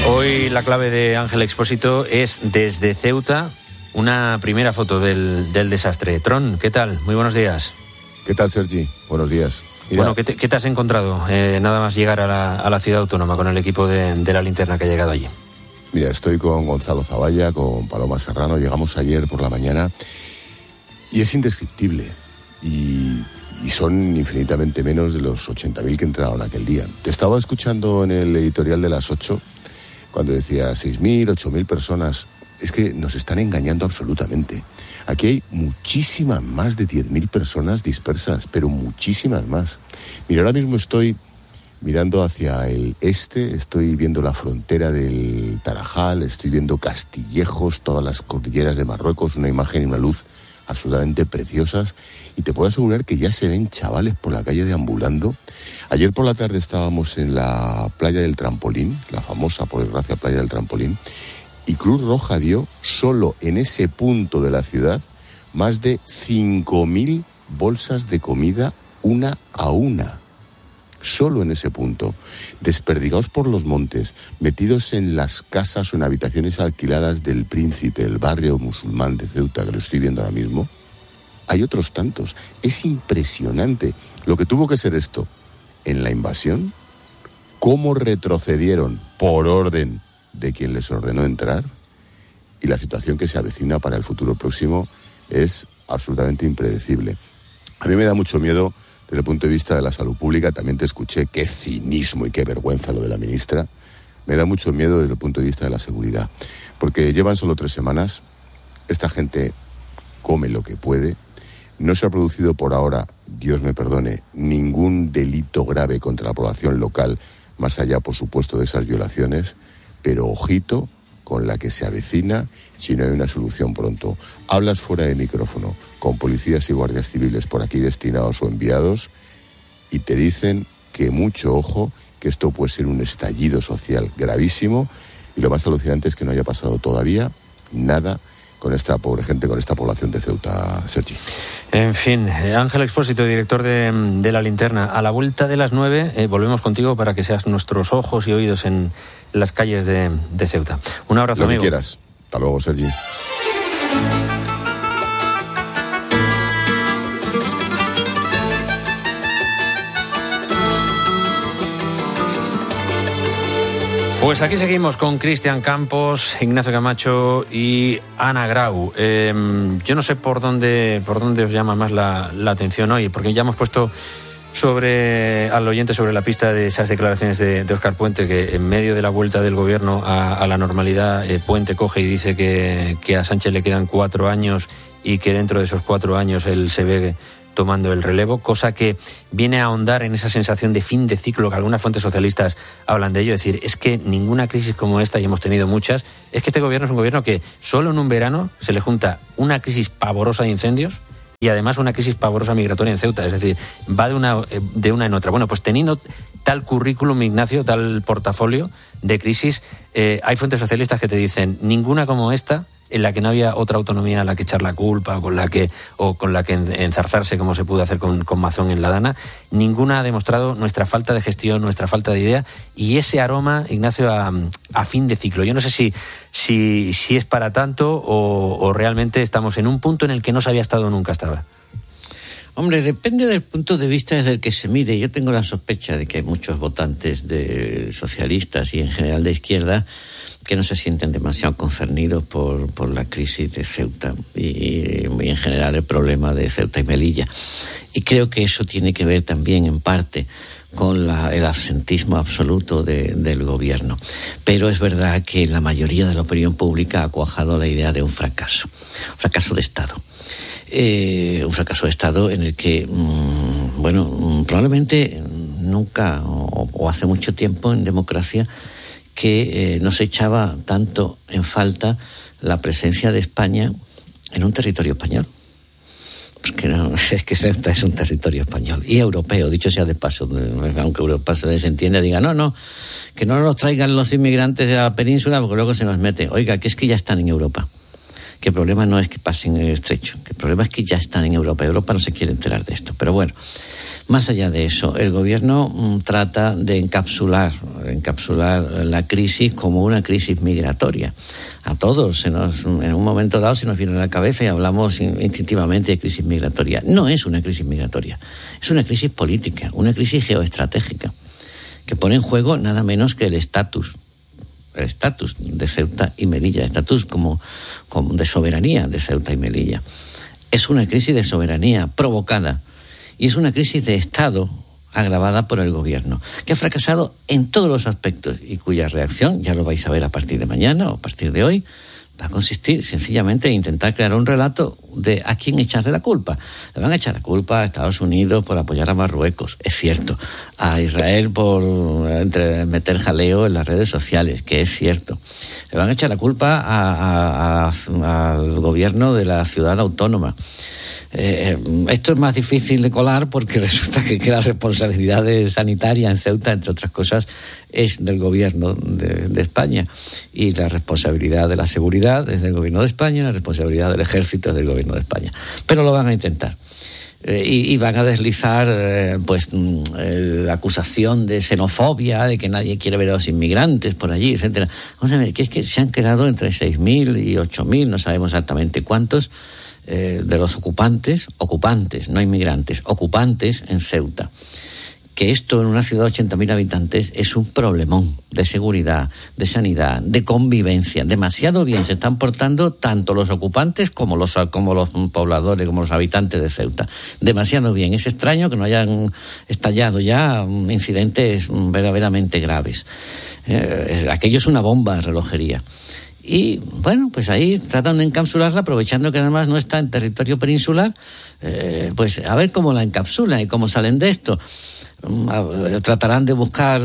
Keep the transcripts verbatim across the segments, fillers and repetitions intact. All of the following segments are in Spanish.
Hoy la clave de Ángel Expósito es desde Ceuta, una primera foto del, del desastre. Tron, ¿qué tal? Muy buenos días. ¿Qué tal, Sergi? Buenos días. Mira, bueno, ¿qué te, qué te has encontrado eh, nada más llegar a la, a la ciudad autónoma con el equipo de, de la linterna que ha llegado allí? Mira, estoy con Gonzalo Zavalla, con Paloma Serrano. Llegamos ayer por la mañana y es indescriptible. Y, y son infinitamente menos de los ochenta mil que entraron aquel día. Te estaba escuchando en el editorial de las ocho cuando decía seis mil, ocho mil personas. Es que nos están engañando absolutamente. Aquí hay muchísimas más de diez mil personas dispersas, pero muchísimas más. Mira, ahora mismo estoy mirando hacia el este, estoy viendo la frontera del Tarajal, estoy viendo Castillejos, todas las cordilleras de Marruecos, una imagen y una luz absolutamente preciosas, y te puedo asegurar que ya se ven chavales por la calle deambulando. Ayer por la tarde estábamos en la playa del Trampolín, la famosa, por desgracia, playa del Trampolín, y Cruz Roja dio, solo en ese punto de la ciudad, más de cinco mil bolsas de comida una a una. Solo en ese punto, desperdigados por los montes, metidos en las casas o en habitaciones alquiladas del Príncipe, el barrio musulmán de Ceuta, que lo estoy viendo ahora mismo. Hay otros tantos. Es impresionante lo que tuvo que ser esto en la invasión, cómo retrocedieron por orden de quien les ordenó entrar, y la situación que se avecina para el futuro próximo es absolutamente impredecible. A mí me da mucho miedo desde el punto de vista de la salud pública. También te escuché, qué cinismo y qué vergüenza lo de la ministra. Me da mucho miedo desde el punto de vista de la seguridad, porque llevan solo tres semanas, esta gente come lo que puede, no se ha producido por ahora, Dios me perdone, ningún delito grave contra la población local, más allá, por supuesto, de esas violaciones, pero ojito con la que se avecina si no hay una solución pronto. Hablas fuera de micrófono con policías y guardias civiles por aquí destinados o enviados y te dicen que mucho ojo, que esto puede ser un estallido social gravísimo, y lo más alucinante es que no haya pasado todavía nada con esta pobre gente, con esta población de Ceuta, Sergi. En fin, Ángel Expósito, director de, de La Linterna. A la vuelta de las nueve eh, volvemos contigo para que seas nuestros ojos y oídos en las calles de, de Ceuta. Un abrazo, lo amigo. Lo que quieras. Hasta luego, Sergi. Pues aquí seguimos con Cristian Campos, Ignacio Camacho y Ana Grau. Eh, yo no sé por dónde por dónde os llama más la, la atención hoy, porque ya hemos puesto sobre al oyente sobre la pista de esas declaraciones de, de Óscar Puente, que en medio de la vuelta del gobierno a, a la normalidad, eh, Puente coge y dice que, que a Sánchez le quedan cuatro años y que dentro de esos cuatro años él se ve tomando el relevo, cosa que viene a ahondar en esa sensación de fin de ciclo que algunas fuentes socialistas hablan de ello. Es decir, es que ninguna crisis como esta, y hemos tenido muchas, es que este gobierno es un gobierno que solo en un verano se le junta una crisis pavorosa de incendios y además una crisis pavorosa migratoria en Ceuta. Es decir, va de una, de una en otra. Bueno, pues teniendo tal currículum, Ignacio, tal portafolio de crisis, eh, hay fuentes socialistas que te dicen ninguna como esta, en la que no había otra autonomía a la que echar la culpa o con la que, o con la que enzarzarse como se pudo hacer con, con Mazón en La Dana. Ninguna ha demostrado nuestra falta de gestión, nuestra falta de idea y ese aroma, Ignacio, a, a fin de ciclo. Yo no sé si, si, si es para tanto o, o realmente estamos en un punto en el que no se había estado nunca hasta ahora. Hombre, depende del punto de vista desde el que se mire. Yo tengo la sospecha de que hay muchos votantes de socialistas y en general de izquierda que no se sienten demasiado concernidos por, por la crisis de Ceuta y, y en general el problema de Ceuta y Melilla. Y creo que eso tiene que ver también en parte con la, el absentismo absoluto de, del gobierno. Pero es verdad que la mayoría de la opinión pública ha cuajado la idea de un fracaso, un fracaso de Estado. Eh, un fracaso de Estado en el que, mmm, bueno, probablemente nunca o, o hace mucho tiempo en democracia que eh, no se echaba tanto en falta la presencia de España en un territorio español. Porque no, es que Ceuta es un territorio español y europeo, dicho sea de paso, aunque Europa se desentienda, diga no, no, que no nos traigan los inmigrantes de la península porque luego se nos mete. Oiga, que es que ya están en Europa. Que el problema no es que pasen el estrecho, que el problema es que ya están en Europa. Europa no se quiere enterar de esto. Pero bueno, Más allá de eso, el gobierno mm, trata de encapsular, encapsular la crisis como una crisis migratoria. A todos, se nos, en un momento dado, se nos viene a la cabeza y hablamos instintivamente de crisis migratoria. No es una crisis migratoria, es una crisis política, una crisis geoestratégica, que pone en juego nada menos que el estatus, el estatus de Ceuta y Melilla, el estatus como, como de soberanía de Ceuta y Melilla. Es una crisis de soberanía provocada y es una crisis de Estado agravada por el gobierno, que ha fracasado en todos los aspectos y cuya reacción, ya lo vais a ver a partir de mañana o a partir de hoy, va a consistir sencillamente en intentar crear un relato de a quién echarle la culpa. Le van a echar la culpa a Estados Unidos por apoyar a Marruecos, es cierto. A Israel por entre, meter jaleo en las redes sociales, que es cierto. Le van a echar la culpa a, a, a, al gobierno de la ciudad autónoma. Eh, esto es más difícil de colar porque resulta que, que la responsabilidad sanitaria en Ceuta, entre otras cosas, es del gobierno de, de España, y la responsabilidad de la seguridad es del gobierno de España, y la responsabilidad del ejército es del gobierno de España. Pero lo van a intentar. Eh, y, y van a deslizar eh, pues eh, la acusación de xenofobia, de que nadie quiere ver a los inmigrantes por allí, etcétera. Vamos a ver, que es que se han quedado entre seis mil y ocho mil, no sabemos exactamente cuántos, eh, de los ocupantes, ocupantes, no inmigrantes, ocupantes en Ceuta. Que esto en una ciudad de ochenta mil habitantes es un problemón de seguridad, de sanidad, de convivencia. Demasiado bien se están portando tanto los ocupantes como los, como los pobladores, como los habitantes de Ceuta. Demasiado bien. Es extraño que no hayan estallado ya incidentes verdaderamente graves. Eh, aquello es una bomba de relojería. Y, bueno, pues ahí tratan de encapsularla, aprovechando que además no está en territorio peninsular, eh, pues a ver cómo la encapsulan y cómo salen de esto. Tratarán de buscar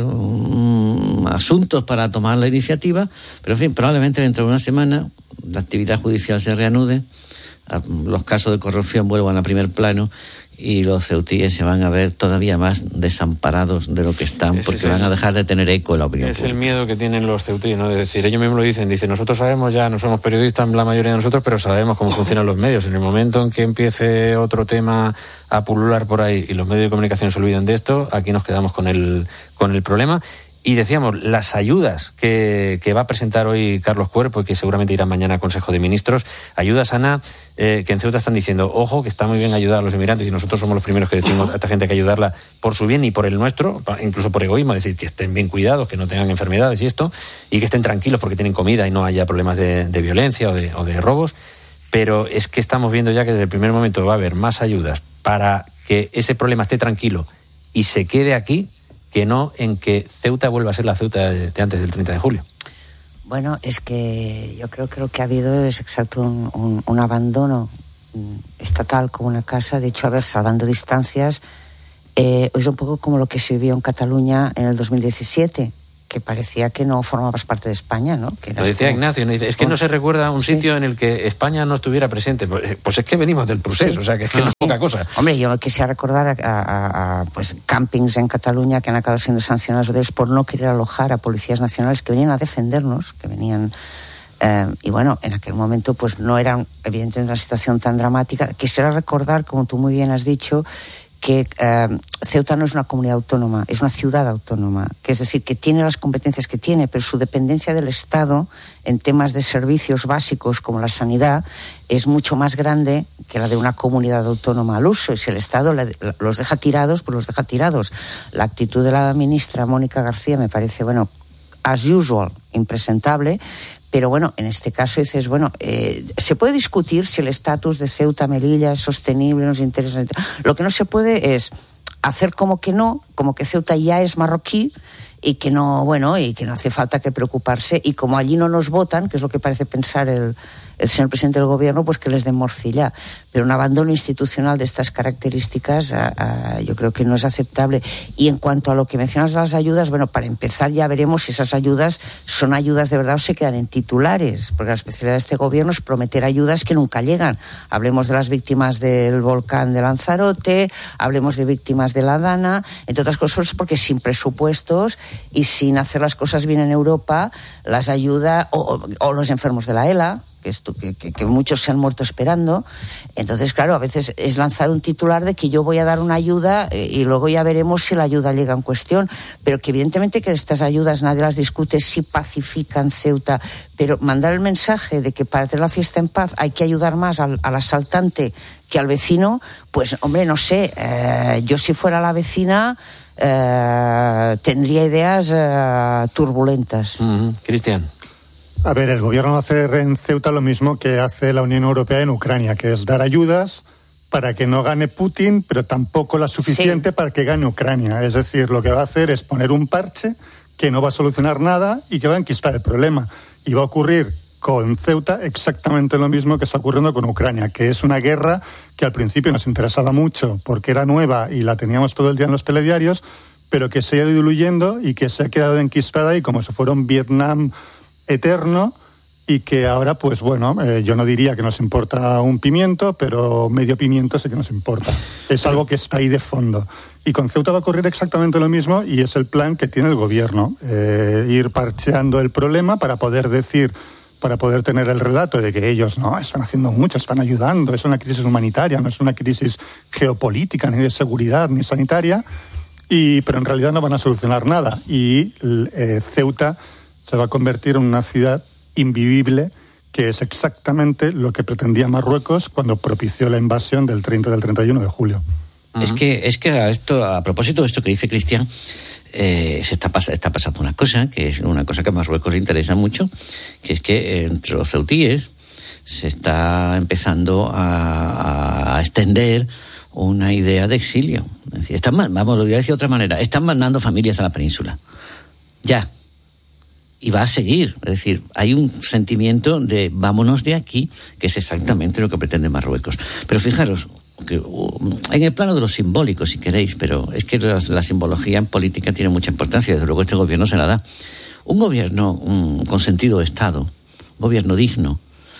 um, asuntos para tomar la iniciativa, pero en fin, probablemente dentro de una semana la actividad judicial se reanude, los casos de corrupción vuelvan a primer plano y los ceutíes se van a ver todavía más desamparados de lo que están, porque Ese van el, a dejar de tener eco en la opinión es pública. El miedo que tienen los ceutíes, ¿no? De decir, ellos mismos lo dicen, dicen, nosotros sabemos ya, no somos periodistas la mayoría de nosotros, pero sabemos cómo funcionan los medios. En el momento en que empiece otro tema a pulular por ahí y los medios de comunicación se olvidan de esto, aquí nos quedamos con el, con el problema. Y decíamos, las ayudas que, que va a presentar hoy Carlos Cuerpo y que seguramente irán mañana a Consejo de Ministros, ayudas, Ana, eh, que en Ceuta están diciendo, ojo, que está muy bien ayudar a los inmigrantes y nosotros somos los primeros que decimos a esta gente que ayudarla por su bien y por el nuestro, incluso por egoísmo, es decir, que estén bien cuidados, que no tengan enfermedades y esto, y que estén tranquilos porque tienen comida y no haya problemas de, de violencia o de, o de robos. Pero es que estamos viendo ya que desde el primer momento va a haber más ayudas para que ese problema esté tranquilo y se quede aquí, que no en que Ceuta vuelva a ser la Ceuta de, de antes del treinta de julio. Bueno, es que yo creo que lo que ha habido es exacto un, un, un abandono estatal como una casa. De hecho, a ver, salvando distancias, eh, es un poco como lo que se vivió en Cataluña en el dos mil diecisiete, que parecía que no formabas parte de España, ¿no? Que lo decía como... Ignacio, ¿no? Dice, es que no se recuerda un sitio sí. en el que España no estuviera presente. Pues, pues es que venimos del proceso, sí. o sea, que es que no es poca cosa. Hombre, yo quisiera recordar a, a, a pues, campings en Cataluña que han acabado siendo sancionados por no querer alojar a policías nacionales que venían a defendernos, que venían... Eh, y bueno, en aquel momento pues no era evidentemente una situación tan dramática. Quisiera recordar, como tú muy bien has dicho, que eh, Ceuta no es una comunidad autónoma, es una ciudad autónoma, que es decir, que tiene las competencias que tiene, pero su dependencia del Estado en temas de servicios básicos como la sanidad es mucho más grande que la de una comunidad autónoma al uso, y si el Estado le, los deja tirados, pues los deja tirados. La actitud de la ministra Mónica García me parece, bueno, as usual, impresentable. Pero bueno, en este caso dices, bueno, eh, se puede discutir si el estatus de Ceuta, Melilla es sostenible, nos interesa. Lo que no se puede es hacer como que no, como que Ceuta ya es marroquí y que no, bueno, y que no hace falta que preocuparse, y como allí no nos votan, que es lo que parece pensar el, el señor presidente del gobierno, pues que les den morcilla. Pero un abandono institucional de estas características a, a, yo creo que no es aceptable. Y en cuanto a lo que mencionas de las ayudas, bueno, para empezar ya veremos si esas ayudas son ayudas de verdad o se quedan en titulares, porque la especialidad de este gobierno es prometer ayudas que nunca llegan. Hablemos de las víctimas del volcán de Lanzarote, hablemos de víctimas de la Dana, entre otras cosas porque sin presupuestos y sin hacer las cosas bien en Europa, las ayudas, o, o los enfermos de la ELA, que, esto, que, que, que muchos se han muerto esperando. Entonces, claro, a veces es lanzar un titular de que yo voy a dar una ayuda eh, y luego ya veremos si la ayuda llega en cuestión, pero que evidentemente que estas ayudas nadie las discute si pacifican Ceuta, pero mandar el mensaje de que para tener la fiesta en paz hay que ayudar más al, al asaltante que al vecino, pues hombre, no sé, eh, yo si fuera la vecina eh, tendría ideas eh, turbulentas. Mm-hmm. Cristian. A ver, el gobierno va a hacer en Ceuta lo mismo que hace la Unión Europea en Ucrania, que es dar ayudas para que no gane Putin, pero tampoco la suficiente sí. para que gane Ucrania. Es decir, lo que va a hacer es poner un parche que no va a solucionar nada y que va a enquistar el problema. Y va a ocurrir con Ceuta exactamente lo mismo que está ocurriendo con Ucrania, que es una guerra que al principio nos interesaba mucho porque era nueva y la teníamos todo el día en los telediarios, pero que se ha ido diluyendo y que se ha quedado enquistada y como si fuera un Vietnam eterno, y que ahora, pues bueno, eh, yo no diría que nos importa un pimiento, pero medio pimiento sí que nos importa. Es algo que está ahí de fondo. Y con Ceuta va a ocurrir exactamente lo mismo y es el plan que tiene el gobierno. Eh, ir parcheando el problema para poder decir, para poder tener el relato de que ellos no están haciendo mucho, están ayudando, es una crisis humanitaria, no es una crisis geopolítica, ni de seguridad, ni sanitaria, y, pero en realidad no van a solucionar nada. Y eh, Ceuta se va a convertir en una ciudad invivible, que es exactamente lo que pretendía Marruecos cuando propició la invasión del treinta del treinta y uno de julio. Uh-huh. Es que es que a esto, a propósito de esto que dice Cristian, eh, se está, pas- está pasando una cosa, que es una cosa que a Marruecos le interesa mucho, que es que entre los ceutíes se está empezando a, a extender una idea de exilio. Es decir, están, vamos, lo voy a decir de otra manera, están mandando familias a la península. Ya. Y va a seguir, es decir, hay un sentimiento de vámonos de aquí, que es exactamente lo que pretende Marruecos. Pero fijaros, que, uh, en el plano de lo simbólico, si queréis, pero es que la, la simbología en política tiene mucha importancia, desde luego este gobierno se la da. Un gobierno um, con sentido de Estado, un gobierno digno,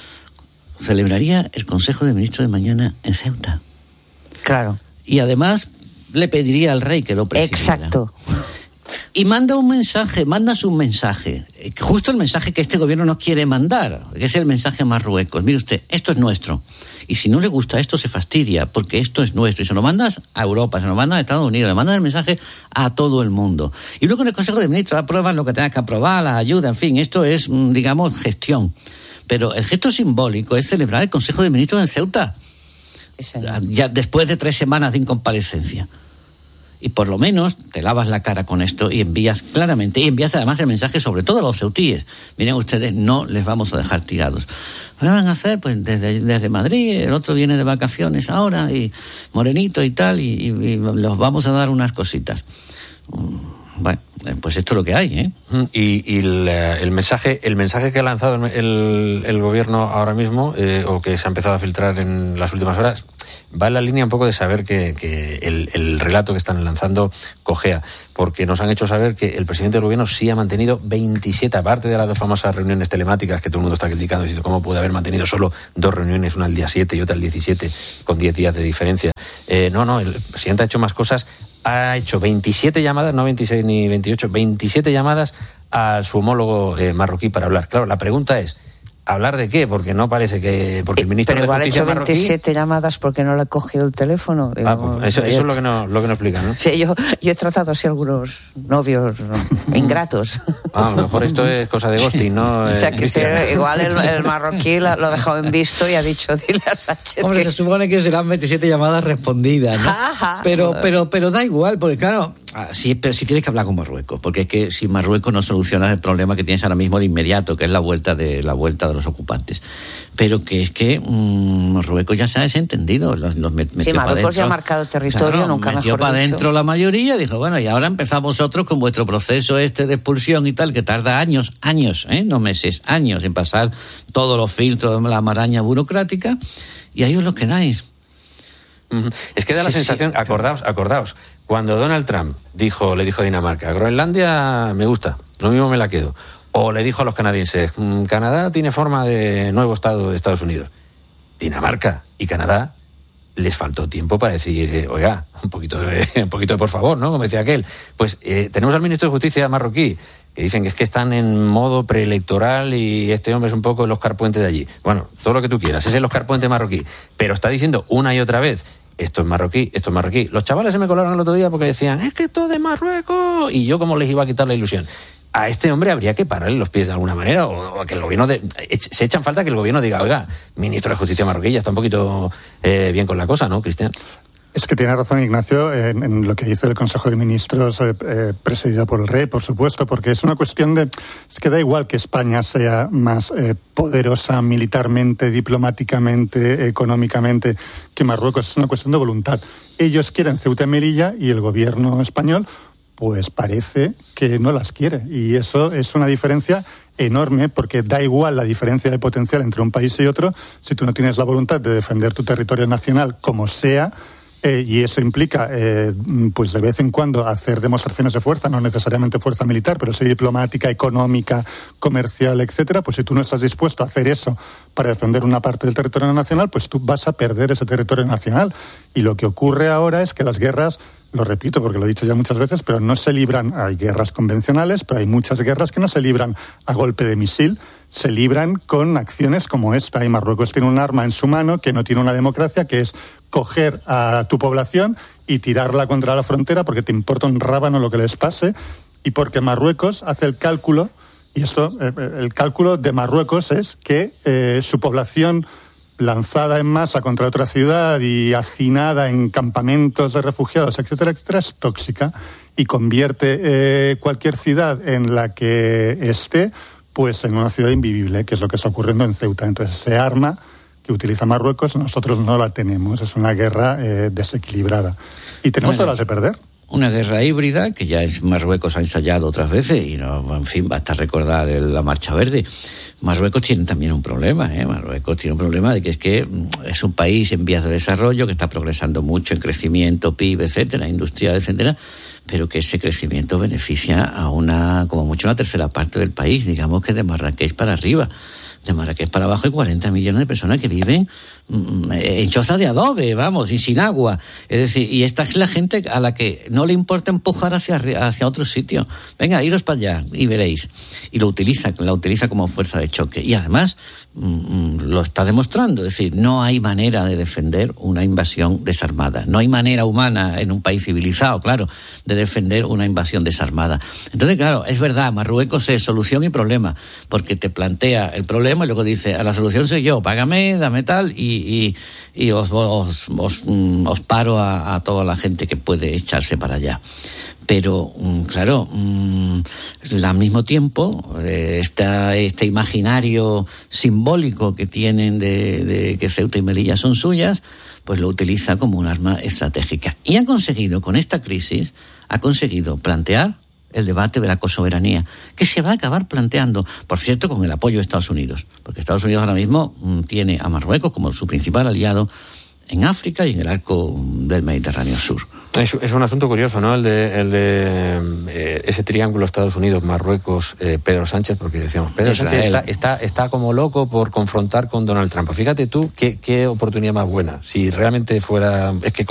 celebraría el Consejo de Ministros de mañana en Ceuta. Claro. Y además le pediría al rey que lo presidiera. Exacto. Y manda un mensaje, manda su mensaje, justo el mensaje que este gobierno no quiere mandar, que es el mensaje a Marruecos. Mire usted, esto es nuestro. Y si no le gusta esto, se fastidia, porque esto es nuestro. Y se lo mandas a Europa, se lo mandas a Estados Unidos, le mandas el mensaje a todo el mundo. Y luego en el Consejo de Ministros aprueban lo que tenga que aprobar, la ayuda, en fin, esto es, digamos, gestión. Pero el gesto simbólico es celebrar el Consejo de Ministros en Ceuta, ya después de tres semanas de incomparecencia. Y por lo menos te lavas la cara con esto y envías claramente, y envías además el mensaje sobre todo a los ceutíes. Miren ustedes, no les vamos a dejar tirados. ¿Qué van a hacer? Pues desde, desde Madrid, el otro viene de vacaciones ahora, y morenito y tal, y, y, y los vamos a dar unas cositas. Bueno, pues esto es lo que hay, ¿eh? Y, y el, el mensaje el mensaje que ha lanzado el, el gobierno ahora mismo, eh, o que se ha empezado a filtrar en las últimas horas, va en la línea un poco de saber que, que el, el relato que están lanzando cojea, porque nos han hecho saber que el presidente del gobierno sí ha mantenido veintisiete, aparte de las dos famosas reuniones telemáticas que todo el mundo está criticando, diciendo cómo puede haber mantenido solo dos reuniones, una el día siete y otra el diecisiete, con diez días de diferencia. Eh, no, no, el presidente ha hecho más cosas. Ha hecho veintisiete llamadas, no veintiséis ni veintiocho, veintisiete llamadas a su homólogo eh, marroquí para hablar. Claro, la pregunta es, ¿hablar de qué? Porque no parece que... Porque el ministro Pero de Justicia igual ha hecho marroquí... veintisiete llamadas porque no le ha cogido el teléfono. Digo, Ah, pues eso, eso es lo que no, lo que no explica, ¿no? Sí, yo, yo he tratado así a algunos novios ingratos. Ah, a lo mejor esto es cosa de ghosting, ¿no? O sea, que este, igual el, el marroquí lo, lo ha dejado en visto y ha dicho, dile a Sánchez. Hombre, que... se supone que serán veintisiete llamadas respondidas, ¿no? Pero, pero, pero da igual, porque claro, sí, pero sí tienes que hablar con Marruecos, porque es que si Marruecos no soluciona el problema que tienes ahora mismo de inmediato, que es la vuelta de la vuelta de los ocupantes. Pero que es que mmm, Marruecos ya se ha desentendido. Los, los metió sí, Marruecos ya ha marcado territorio, claro, nunca mejor metió para adentro dicho. La mayoría, dijo, bueno, y ahora empezamos vosotros con vuestro proceso este de expulsión y tal, que tarda años, años, ¿eh? No meses, años en pasar todos los filtros de la maraña burocrática, y ahí os los quedáis. Uh-huh. Es que da la sí, sensación, sí, acordaos, acordaos, cuando Donald Trump dijo, le dijo a Dinamarca, Groenlandia me gusta, lo mismo me la quedo. O le dijo a los canadienses, Canadá tiene forma de nuevo estado de Estados Unidos. Dinamarca y Canadá les faltó tiempo para decir, eh, oiga, un poquito de, un poquito de por favor, ¿no? Como decía aquel. Pues eh, tenemos al ministro de Justicia marroquí que dicen que es que están en modo preelectoral y este hombre es un poco el Óscar Puente de allí. Bueno, todo lo que tú quieras, es el Óscar Puente marroquí, pero está diciendo una y otra vez, esto es marroquí, esto es marroquí. Los chavales se me colaron el otro día porque decían, es que esto es de Marruecos, y yo como les iba a quitar la ilusión. A este hombre habría que pararle los pies de alguna manera, o, o que el gobierno de, se echan falta que el gobierno diga, oiga, ministro de Justicia marroquí, ya está un poquito eh, bien con la cosa, ¿no, Cristian? Es que tiene razón Ignacio en, en lo que dice el Consejo de Ministros eh, eh, presidido por el rey, por supuesto, porque es una cuestión de... Es que da igual que España sea más eh, poderosa militarmente, diplomáticamente, económicamente que Marruecos. Es una cuestión de voluntad. Ellos quieren Ceuta y Melilla y el gobierno español pues parece que no las quiere. Y eso es una diferencia enorme, porque da igual la diferencia de potencial entre un país y otro si tú no tienes la voluntad de defender tu territorio nacional como sea. Eh, y eso implica, eh, pues de vez en cuando, hacer demostraciones de fuerza, no necesariamente fuerza militar, pero sí diplomática, económica, comercial, etcétera. Pues si tú no estás dispuesto a hacer eso para defender una parte del territorio nacional, pues tú vas a perder ese territorio nacional. Y lo que ocurre ahora es que las guerras, lo repito porque lo he dicho ya muchas veces, pero no se libran, hay guerras convencionales, pero hay muchas guerras que no se libran a golpe de misil, se libran con acciones como esta. Y Marruecos tiene un arma en su mano que no tiene una democracia, que es coger a tu población y tirarla contra la frontera porque te importa un rábano lo que les pase, y porque Marruecos hace el cálculo, y esto, el cálculo de Marruecos es que eh, su población lanzada en masa contra otra ciudad y hacinada en campamentos de refugiados, etcétera, etcétera, es tóxica y convierte eh, cualquier ciudad en la que esté pues en una ciudad invivible, que es lo que está ocurriendo en Ceuta. Entonces, ese arma que utiliza Marruecos, nosotros no la tenemos. Es una guerra eh, desequilibrada. Y tenemos todas las de perder. Una guerra híbrida que ya es Marruecos ha ensayado otras veces y no, en fin, basta recordar el, la Marcha Verde. Marruecos tiene también un problema, ¿eh? Marruecos tiene un problema de que es que es un país en vías de desarrollo que está progresando mucho en crecimiento, P I B, etcétera, industrial, etcétera, pero que ese crecimiento beneficia a una, como mucho, una tercera parte del país, digamos que de Marrakech para arriba. De Marrakech para abajo hay cuarenta millones de personas que viven en choza de adobe, vamos, y sin agua. Es decir, y esta es la gente a la que no le importa empujar hacia, hacia otro sitio. Venga, iros para allá y veréis. Y lo utiliza, la utiliza como fuerza de choque. Y además mm, lo está demostrando. Es decir, no hay manera de defender una invasión desarmada. No hay manera humana en un país civilizado, claro, de defender una invasión desarmada. Entonces, claro, es verdad, Marruecos es solución y problema, porque te plantea el problema y luego dice, a la solución soy yo, págame, dame tal, y y, y os, os, os, os paro a, a toda la gente que puede echarse para allá. Pero, claro, al mismo tiempo, esta, este imaginario simbólico que tienen de, de que Ceuta y Melilla son suyas, pues lo utiliza como un arma estratégica. Y ha conseguido, con esta crisis, ha conseguido plantear el debate de la cosoberanía, que se va a acabar planteando, por cierto, con el apoyo de Estados Unidos, porque Estados Unidos ahora mismo tiene a Marruecos como su principal aliado en África y en el arco del Mediterráneo Sur. Es, es un asunto curioso, ¿no? El de, el de eh, ese triángulo Estados Unidos, Marruecos, eh, Pedro Sánchez, porque decíamos, Pedro Israel. Sánchez está, está, está como loco por confrontar con Donald Trump. Fíjate tú qué, qué oportunidad más buena. Si realmente fuera... Es que